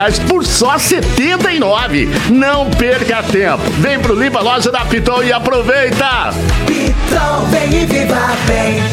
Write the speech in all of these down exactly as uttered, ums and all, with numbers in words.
por só setenta e nove reais. Não perca tempo. Vem pro Limpa Loja da Pitol e aproveita. Pitol, vem e viva bem.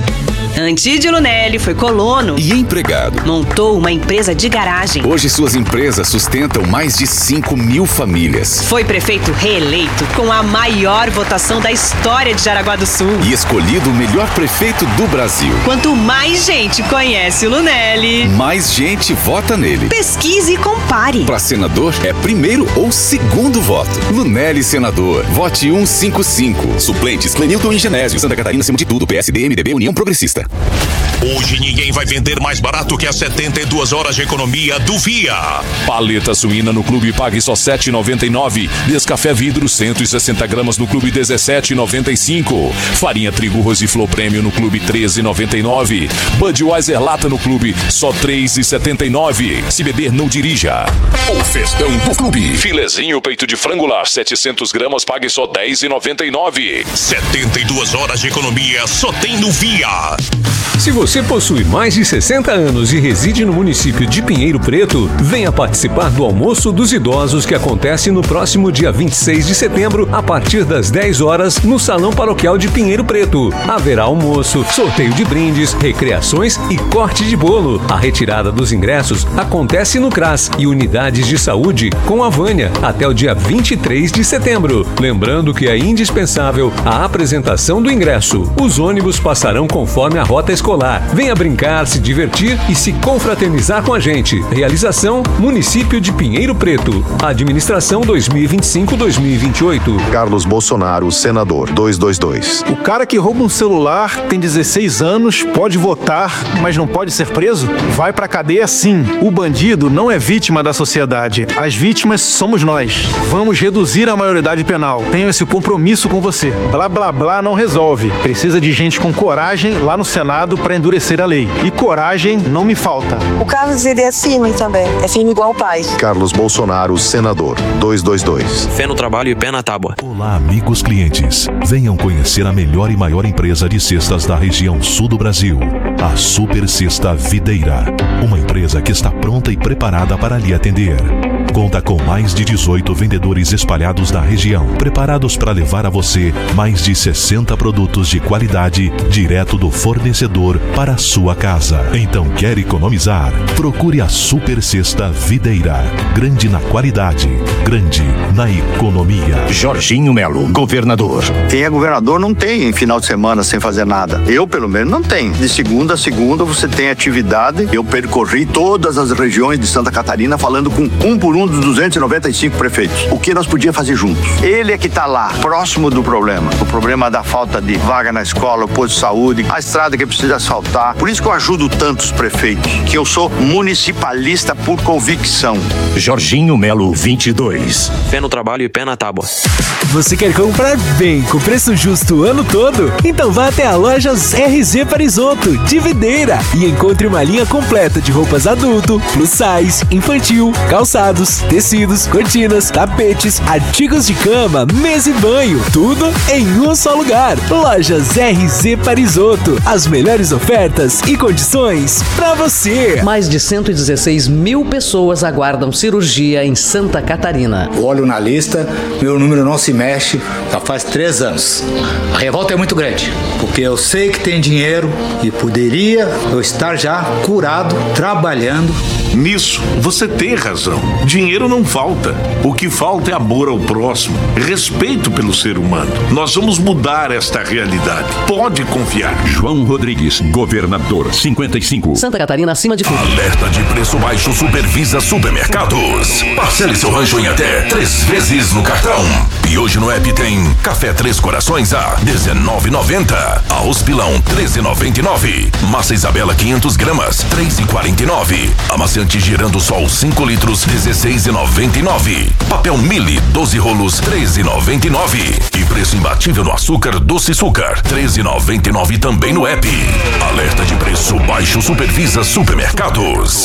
Antídio Lunelli foi colono e empregado. Montou uma empresa de garagem. Hoje suas empresas sustentam mais de cinco mil famílias. Foi prefeito reeleito com a maior votação da história de Jaraguá do Sul. E escolhido o melhor prefeito do Brasil. Quanto mais gente conhece o Lunelli, mais gente vota nele. Pesquise e compare. Para senador é primeiro ou segundo voto. Lunelli senador. Vote cento e cinquenta e cinco. Suplentes Clenilton e Genésio. Santa Catarina acima de tudo. P S D, M D B, União Progressista. Hoje ninguém vai vender mais barato que as setenta e duas horas de economia do Via. Paleta suína no Clube pague só sete reais e noventa e nove centavos. Descafé vidro cento e sessenta gramas no Clube dezessete reais e noventa e cinco centavos. Farinha trigo Rosiflor Prêmio no Clube treze reais e noventa e nove centavos. Budweiser lata no Clube só três reais e setenta e nove centavos. Se beber, não dirija. O festão do Clube. Filezinho peito de frango lar setecentas gramas pague só dez reais e noventa e nove centavos. setenta e duas horas de economia só tem no Via. Se você possui mais de sessenta anos e reside no município de Pinheiro Preto, venha participar do Almoço dos Idosos que acontece no próximo dia vinte e seis de setembro, a partir das dez horas, no Salão Paroquial de Pinheiro Preto. Haverá almoço, sorteio de brindes, recreações e corte de bolo. A retirada dos ingressos acontece no CRAS e Unidades de Saúde com a Vânia até o dia vinte e três de setembro. Lembrando que é indispensável a apresentação do ingresso. Os ônibus passarão conforme a rota escolar. Venha brincar, se divertir e se confraternizar com a gente. Realização: Município de Pinheiro Preto. Administração dois mil e vinte e cinco a dois mil e vinte e oito. Carlos Bolsonaro, senador, duzentos e vinte e dois. O cara que rouba um celular, tem dezesseis anos, pode votar, mas não pode ser preso? Vai pra cadeia sim. O bandido não é vítima da sociedade. As vítimas somos nós. Vamos reduzir a maioridade penal. Tenho esse compromisso com você. Blá blá blá não resolve. Precisa de gente com coragem lá no Senado para endurecer a lei. E coragem não me falta. O Carlos, ele é firme também. É firme igual o pai. Carlos Bolsonaro, senador, duzentos e vinte e dois. Fé no trabalho e pé na tábua. Olá, amigos clientes. Venham conhecer a melhor e maior empresa de cestas da região sul do Brasil. A Super Cesta Videira. Uma empresa que está pronta e preparada para lhe atender. Conta com mais de dezoito vendedores espalhados na região, preparados para levar a você mais de sessenta produtos de qualidade direto do fornecedor para a sua casa. Então, quer economizar? Procure a Super Cesta Videira. Grande na qualidade, grande na economia. Jorginho Melo, governador. Quem é governador não tem final de semana sem fazer nada. Eu, pelo menos, não tenho. De segunda a segunda você tem atividade. Eu percorri todas as regiões de Santa Catarina falando com um por um dos duzentos e noventa e cinco prefeitos. O que nós podíamos fazer juntos? Ele é que está lá, próximo do problema. O problema da falta de vaga na escola, o posto de saúde, a estrada que precisa asfaltar. Por isso que eu ajudo tantos prefeitos, que eu sou municipalista por convicção. Jorginho Melo, vinte e dois. Fé no trabalho e pé na tábua. Você quer comprar bem, com preço justo o ano todo? Então vá até a Lojas R Z Parisoto, de Videira, e encontre uma linha completa de roupas adulto, plus size, infantil, calçados, tecidos, cortinas, tapetes, artigos de cama, mesa e banho, tudo em um só lugar. Lojas R Z Parisoto, as melhores ofertas e condições para você. Mais de cento e dezesseis mil pessoas aguardam cirurgia em Santa Catarina. Olho na lista, meu número não se mexe, já faz três anos. A revolta é muito grande, porque eu sei que tem dinheiro e poderia eu estar já curado, trabalhando. Nisso, você tem razão. Dinheiro não falta. O que falta é amor ao próximo, respeito pelo ser humano. Nós vamos mudar esta realidade. Pode confiar. João Rodrigues, governador, cinquenta e cinco. Santa Catarina acima de tudo. Alerta de preço baixo Supervisa Supermercados. Parcele seu rancho em até três vezes no cartão. E hoje no app tem café Três Corações a dezenove reais e noventa centavos. Arroz pilão treze reais e noventa e nove centavos. Massa Isabela quinhentas gramas três reais e quarenta e nove centavos. Amaciante Girando Sol cinco litros dezesseis reais e noventa e nove centavos. Papel Mili doze rolos treze reais e noventa e nove centavos. E preço imbatível no açúcar Doce Açúcar treze reais e noventa e nove centavos também no app. Alerta de preço baixo Supervisa Supermercados.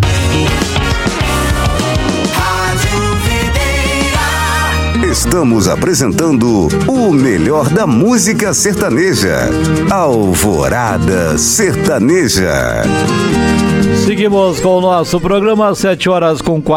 Estamos apresentando o melhor da música sertaneja. Alvorada Sertaneja. Seguimos com o nosso programa, sete horas com quatro.